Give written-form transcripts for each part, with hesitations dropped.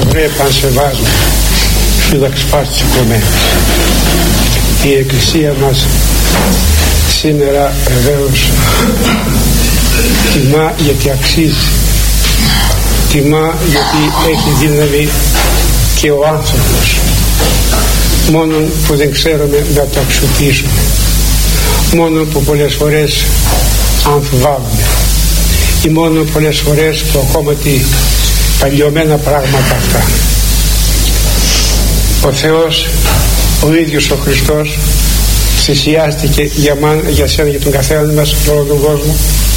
Σταυρέ πανσεβάζουμε, φύλαξ πάσης οικομένης. Η Εκκλησία μας σήμερα βεβαίως τιμά γιατί αξίζει, τιμά γιατί έχει δύναμη και ο άνθρωπος, μόνο που δεν ξέρουμε να το αξιοποιήσουμε, μόνο που πολλές φορές αμφιβάλλουμε ή μόνο πολλές φορές που ακόμα παλιωμένα πράγματα αυτά. Ο Θεός ο ίδιος ο Χριστός θυσιάστηκε για σένα, για τον καθένα μας, για όλο τον κόσμο,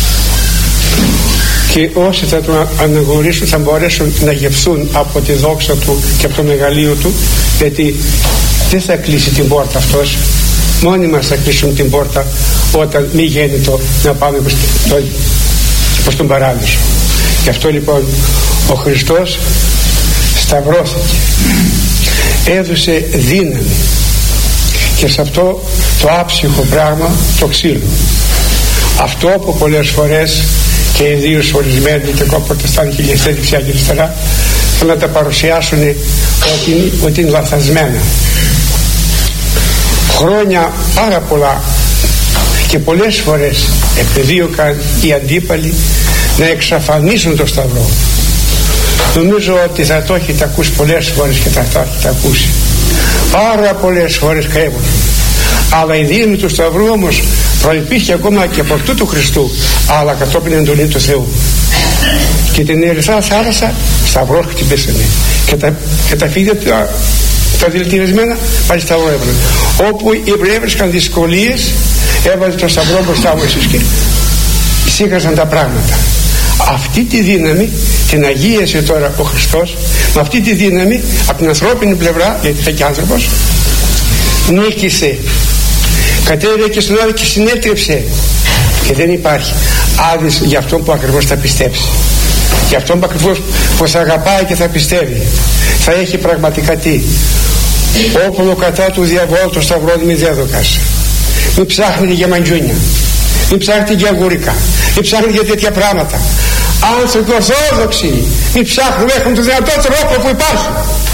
και όσοι θα τον αναγνωρίσουν θα μπορέσουν να γευθούν από τη δόξα του και από το μεγαλείο του, γιατί δεν θα κλείσει την πόρτα αυτός, μόνοι μας θα κλείσουμε την πόρτα όταν μη γέννητο να πάμε προς τον παράδεισο. Γι' αυτό λοιπόν ο Χριστός σταυρώθηκε, έδωσε δύναμη και σε αυτό το άψυχο πράγμα το ξύλο, αυτό που πολλές φορές και ιδίως ορισμένοι και ακόμα προτεστάνοι και ελευθεροί δεξιά και αριστερά θέλουν να τα παρουσιάσουν ότι είναι λαθασμένα. Χρόνια πάρα πολλά και πολλές φορές επεδίωκαν οι αντίπαλοι να εξαφανίσουν το Σταυρό. Νομίζω ότι θα το έχετε ακούσει πολλές φορές και θα το έχετε ακούσει πάρα πολλές φορές κρέμονται. Αλλά η δύναμη του Σταυρού όμως προϋπήρχε ακόμα και από αυτού του Χριστού, αλλά κατόπιν εντολή του Θεού. Και την Ερυθρά θάλασσα σταυρό χτυπήσανε και τα φίδια τα δηλητηρισμένα πάλι σταυρό έβαλαν. Όπου οι Εβραίοι έβρισκαν δυσκολίες, έβαλε το σταυρό μπροστά μου και σίγαζαν τα πράγματα. Αυτή τη δύναμη την αγίασε τώρα ο Χριστός, με αυτή τη δύναμη από την ανθρώπινη πλευρά, γιατί θα και άνθρωπος, νίκησε, κατέβηκε και στον άλλο και συνέτρεψε, και δεν υπάρχει άδειας για αυτόν που ακριβώς θα πιστέψει, για αυτόν που ακριβώς που θα αγαπάει και θα πιστεύει. Θα έχει πραγματικά τι? Όπλο κατά του διαβόλου, το σταυρό μη δέδοκας. Μην ψάχνετε για μαντζούνια, μην ψάχνετε για αγγουρικά, μην ψάχνετε για τέτοια πράγματα. Άνθρωποι ορθόδοξοι, μην ψάχνουν, έχουν το δυνατότερο όπλο που υπάρχει.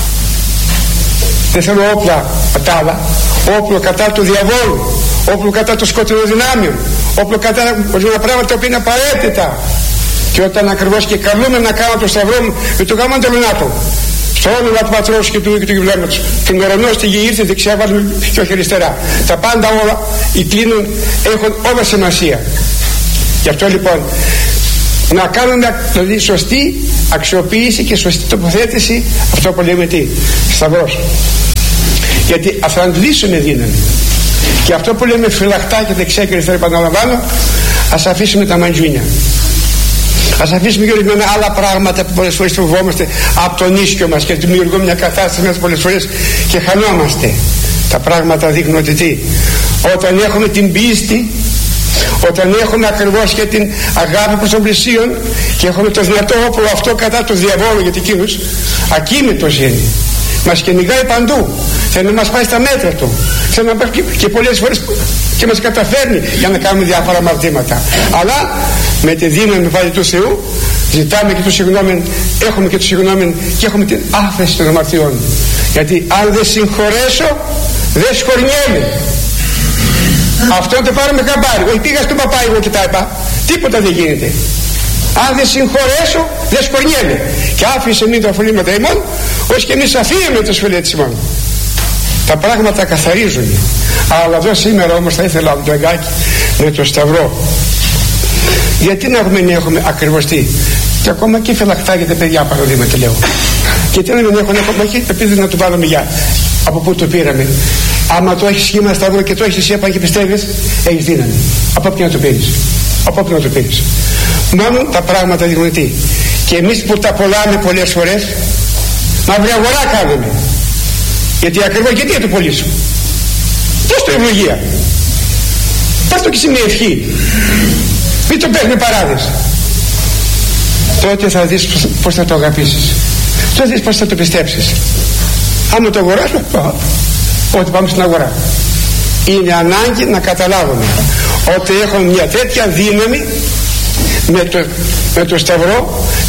Δεν θέλω όπλα τα άλλα, όπλο κατά του διαβόλου, όπλο κατά των σκοτεινοδυνάμιων, όπλο κατά ορισμένα πράγματα τα οποία είναι απαραίτητα. Και όταν ακριβώς και καλούμε να κάνω το σταυρό μου, με το γάμο αντελονάτο, στο όνομα του Πατρός και του Υιού και του Αγίου Πνεύματος, τον ουρανό στη γη ήρθε δεξιά, βάζουμε και όχι αριστερά. Τα πάντα όλα, οι κλείνουν, έχουν όλα σημασία. Γι' αυτό λοιπόν να κάνουμε δηλαδή σωστή αξιοποίηση και σωστή τοποθέτηση, αυτό που λέμε τι? Σταυρός. Γιατί θα αντλήσουμε δύναμη. Και αυτό που λέμε φυλαχτά και δεξιά και αριστερά, επαναλαμβάνω, ας αφήσουμε τα μαντζούνια, ας αφήσουμε και ορισμένα άλλα πράγματα που πολλές φορές φοβόμαστε από τον ίσιο μας και δημιουργούμε μια κατάσταση μας πολλές φορές και χανόμαστε. Τα πράγματα δείχνουν ότι τι? Όταν έχουμε την πίστη, όταν έχουμε ακριβώς και την αγάπη προς τον πλησίον και έχουμε το δυνατό όπλο αυτό κατά το διαβόλο, γιατί εκείνος ακίνητος είναι, μας κυνηγάει παντού, θέλει να μας πάει στα μέτρα του, θέλει να πάει και πολλές φορές και μας καταφέρνει για να κάνουμε διάφορα αμαρτήματα. Αλλά με τη δύναμη πάλι του Θεού ζητάμε και το συγγνώμη, έχουμε και το συγγνώμη και έχουμε την άφεση των αμαρτιών. Γιατί αν δεν συγχωρέσω δεν σχορνιέμαι. Αυτό να το πάρουμε χαμπάρι. Όχι, πήγα στον παπά εγώ και τα είπα, τίποτα δεν γίνεται. Αν δεν συγχωρέσω δεν σκορνιέμαι. Και άφησε μην τα αφολήματα ημών, ως και εμείς αφήνουμε το σφυλέτη ημών. Τα πράγματα καθαρίζουν. Αλλά εδώ σήμερα όμως θα ήθελα να το εγκάκι με το σταυρό. Γιατί να έχουμε ακριβώς τι? Και ακόμα και φυλακτά για τα παιδιά, παραδείγματα λέω. Και τι να μην έχουν ακόμα, όχι επειδή να του βάλουμε για από πού το πήραμε. Άμα το έχεις σχήμα σταυρό και το έχεις εσύ απαν και πιστεύεις, έχεις δύναμη. Από όποιον να το πήρεις. Από όποιον να το πήρεις. Μόνο τα πράγματα δείχνουν τι? Και εμείς που τα πουλάμε πολλές φορές, μαύρη αγορά κάνουμε. Γιατί ακριβώς γιατί να το πουλήσω? Πώς το ευλογία? Πας το και σε μια ευχή. Μην το παίρνει παράδεισο. Τότε θα δεις πως θα το αγαπήσεις. Τότε θα δεις πως θα το πιστέψεις. Άμα το αγοράσουμε, ότι πάμε στην αγορά. Είναι ανάγκη να καταλάβουμε ότι έχουμε μια τέτοια δύναμη με το σταυρό,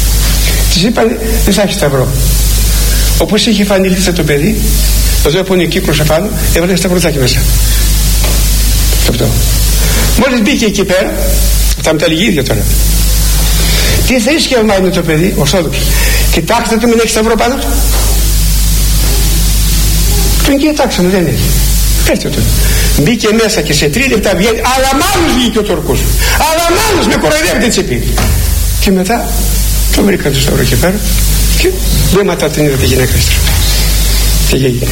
Της είπαν δεν θα έχει σταυρό. Όπως είχε φανεί λίτσα το παιδί, εδώ έπωνε ο κύκλος απάνω, έβαλε σταυρωτάκι μέσα. Αυτό. Μόλις μπήκε εκεί πέρα, θα με τα λυγίδια τώρα. Τι θρήσκευμα είναι το παιδί, ορθόδοξο. Κοιτάξτε το, μην έχει σταυρό πάνω του. Τον κοιτάξαμε, δεν έχει. Πέστε τον. Μπήκε μέσα και σε 3 λεπτά βγαίνει, αλλά μάλλον βγήκε ο Τουρκός. Αλλά μάλλον με κοροϊδεύεται τσίπη. Και μετά το βρήκαν το σταυρό εκεί πέρα και βήματα την είδα τη γυναίκα έστω. Και έγινε.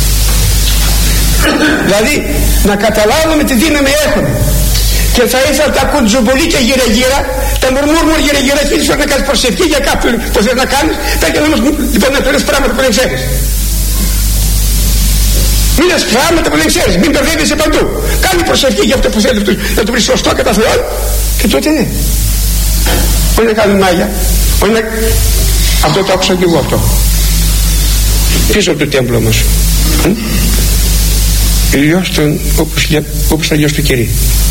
Δηλαδή να καταλάβουμε τι δύναμη έχουμε. Και θα ήθελα τα κουντζομπολί και γύρω-γύρω, τα μουρμούρμουρ γύρω-γύρω, και ίσως να κάνεις προσευχή για κάποιον που θέλει να κάνεις, πρέπει να λοιπόν να λες πράγματα που δεν ξέρεις. Μην λες πράγματα που δεν ξέρεις, μην μπερδεύεσαι παντού. Κάνει προσευχή για αυτό που θέλει να το βρει σωστό κατά Θεόν, και τότε ναι. Όχι να κάνουμε μάγια, όχι να... Αυτό το άκουσα και εγώ αυτό. Πίσω από το τέμπλο μας. Ηλιός τον, όπως αλλιώς του Κυρί.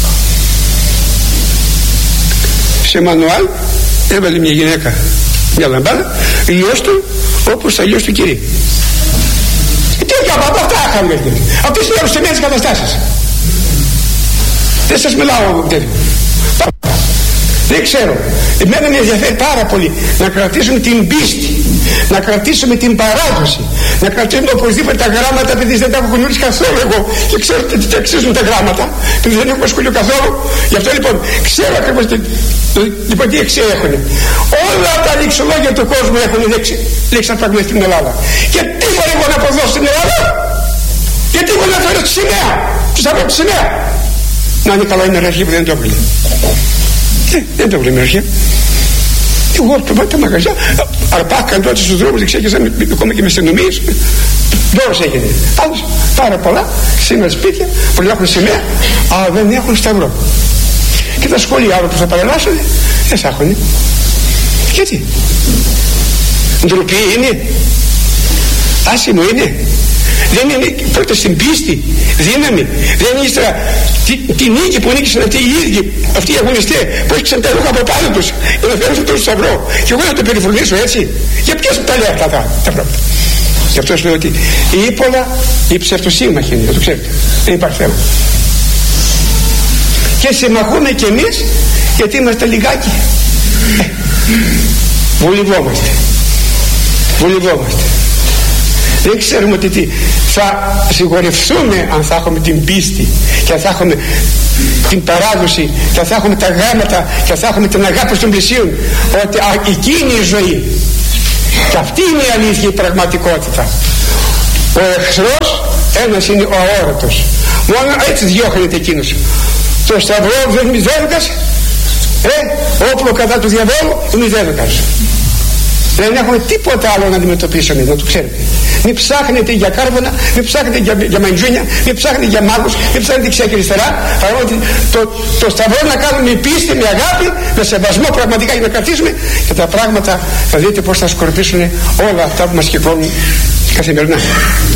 Σε μανουάλ έβαλε μια γυναίκα μια λαμπάδα, ηλιός του όπως αλλιώς του Κυρί. Τέτοια από αυτά είχαμε. Αυτές είναι αρρωστημένες καταστάσεις. Δεν σας μιλάω τέτοιο. Δεν ξέρω. Εμένα με ενδιαφέρει πάρα πολύ να κρατήσουμε την πίστη, να κρατήσουμε την παράδοση, να κρατήσουμε οπωσδήποτε τα γράμματα, επειδή δεν τα έχω γνωρίσει καθόλου εγώ και ξέρω τι αξίζουν τα γράμματα, επειδή δεν έχω σχολείο καθόλου. Γι' αυτό λοιπόν ξέρω ακριβώς λοιπόν τι αξία έχουν. Όλα τα λεξολόγια του κόσμου έχουν λέξει απραγματικά στην Ελλάδα. Και τι μπορεί εγώ να αποδώσω στην Ελλάδα, γιατί εγώ να φέρω τη σημαία, του σταυρό τη σημαία. Να είναι καλά η μεραρχία που δεν το έβγαλε. Δεν το βλέπει αρχαία. Και εγώ τα μαγαζιά αρπάχαν τότε στους δρόμους, εξέχεσαν ακόμα και με αστυνομίες. Δώρος έγινε. Πάντως πάρα πολλά σήμερα σπίτια που έχουν σημαία, αλλά δεν έχουν σταυρό. Και τα σχολεία άλλα που θα παρελάσουν δεν θα έχουν. Γιατί? Ντροπή είναι? Άσημο είναι? Δεν είναι πρώτα στην πίστη, δύναμη? Δεν είναι ύστερα τη νίκη που νίκησαν αυτοί οι ίδιοι, αυτοί οι αγωνιστές που έσκησαν τα ρούχα από πάνω τους για να φέρουν αυτό το σταυρό, και εγώ να το περιφρονήσω έτσι? Για ποιες τα λέει αυτά τα πράγματα? Γι' αυτό σου λέω ότι η ύπολα, η ψευτοσύμμαχη είναι, το ξέρετε, δεν υπάρχει θέμα. Και συμμαχούμε κι εμείς γιατί είμαστε λιγάκι. Βολευόμαστε. Δεν ξέρουμε ότι θα συγχωρευτούμε αν θα έχουμε την πίστη και αν θα έχουμε την παράδοση και αν θα έχουμε τα γράμματα και αν θα έχουμε την αγάπη των πλησίων, ότι εκείνη η ζωή και αυτή είναι η αλήθεια, η πραγματικότητα. Ο εχθρός ένας είναι ο αόρατος, μόνο έτσι διώχνεται εκείνος. Το σταυρό δεν μηδένικας, όπλο κατά του διαβόλου μηδένικας. Δεν έχουμε τίποτα άλλο να αντιμετωπίσουμε, να το ξέρετε. Μην ψάχνετε για κάρβονα, μην ψάχνετε για μαντζούνια, μην ψάχνετε για μάγους, μην ψάχνετε δεξιά και αριστερά. Αλλά ότι το σταυρό να κάνουμε με πίστη, με αγάπη, με σεβασμό πραγματικά για να κρατήσουμε, και τα πράγματα θα δείτε πως θα σκορπίσουν όλα αυτά που μας κυκλώνουν καθημερινά.